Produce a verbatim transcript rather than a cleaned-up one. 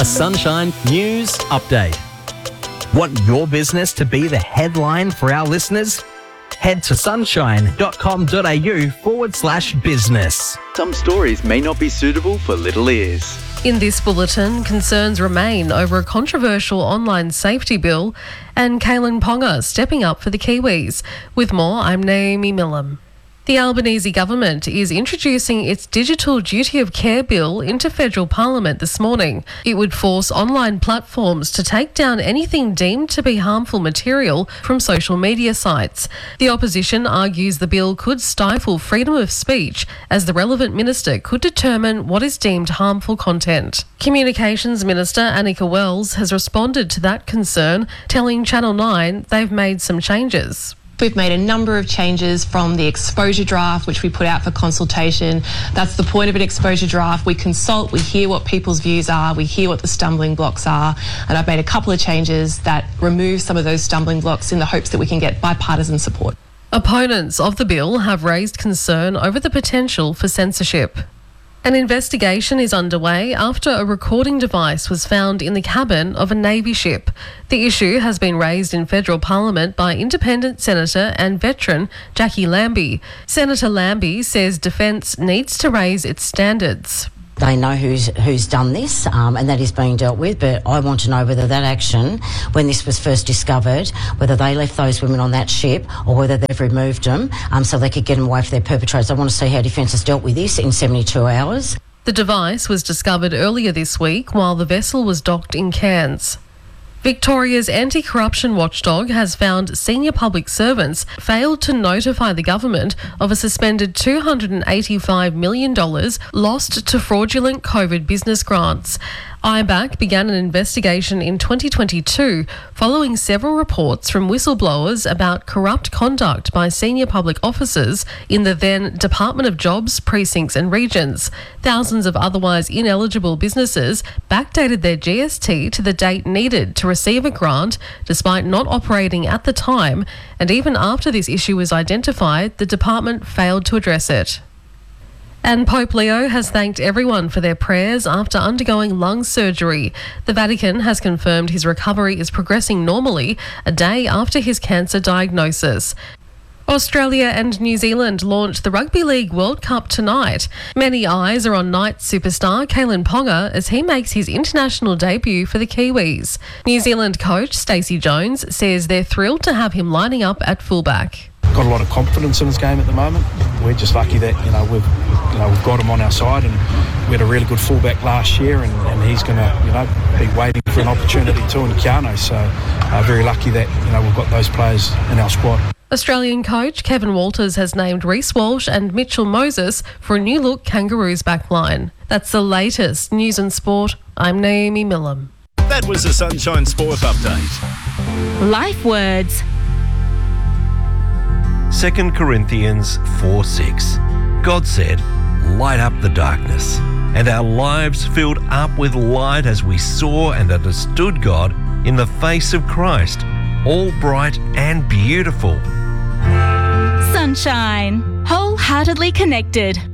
A Sunshine News Update. Want your business to be the headline for our listeners? Head to sunshine.com.au forward slash business. Some stories may not be suitable for little ears. In this bulletin, concerns remain over a controversial online safety bill and Kalyn Ponga stepping up for the Kiwis. With more, I'm Naomi Millam. The Albanese government is introducing its Digital Duty of Care bill into federal parliament this morning. It would force online platforms to take down anything deemed to be harmful material from social media sites. The opposition argues the bill could stifle freedom of speech, as the relevant minister could determine what is deemed harmful content. Communications Minister Annika Wells has responded to that concern, telling Channel nine they've made some changes. We've made a number of changes from the exposure draft, which we put out for consultation. That's the point of an exposure draft. We consult, we hear what people's views are, we hear what the stumbling blocks are, and I've made a couple of changes that remove some of those stumbling blocks in the hopes that we can get bipartisan support. Opponents of the bill have raised concern over the potential for censorship. An investigation is underway after a recording device was found in the cabin of a Navy ship. The issue has been raised in federal parliament by independent senator and veteran Jackie Lambie. Senator Lambie says defence needs to raise its standards. They know who's who's done this, um, and that is being dealt with, but I want to know whether that action, when this was first discovered, whether they left those women on that ship or whether they've removed them um, so they could get them away from their perpetrators. I want to see how Defence has dealt with this in seventy-two hours. The device was discovered earlier this week while the vessel was docked in Cairns. Victoria's anti-corruption watchdog has found senior public servants failed to notify the government of a suspended two hundred eighty-five million dollars lost to fraudulent COVID business grants. I B A C began an investigation in twenty twenty-two following several reports from whistleblowers about corrupt conduct by senior public officers in the then Department of Jobs, Precincts and Regions. Thousands of otherwise ineligible businesses backdated their G S T to the date needed to receive a grant despite not operating at the time, and even after this issue was identified, the department failed to address it. And Pope Leo has thanked everyone for their prayers after undergoing lung surgery. The Vatican has confirmed his recovery is progressing normally a day after his cancer diagnosis. Australia and New Zealand launch the Rugby League World Cup tonight. Many eyes are on Knights superstar Kalyn Ponga as he makes his international debut for the Kiwis. New Zealand coach Stacey Jones says they're thrilled to have him lining up at fullback. Got a lot of confidence in his game at the moment. We're just lucky that you know we've you know we've got him on our side, and we had a really good fullback last year, and, and he's going to you know be waiting for an opportunity too in Keano. So uh, very lucky that you know we've got those players in our squad. Australian coach Kevin Walters has named Reece Walsh and Mitchell Moses for a new look Kangaroos backline. That's the latest news and sport. I'm Naomi Millam. That was a Sunshine Sport Update. Life words. Second Corinthians four six. God said, "Light up the darkness." And our lives filled up with light as we saw and understood God in the face of Christ, all bright and beautiful. Sunshine. Wholeheartedly connected.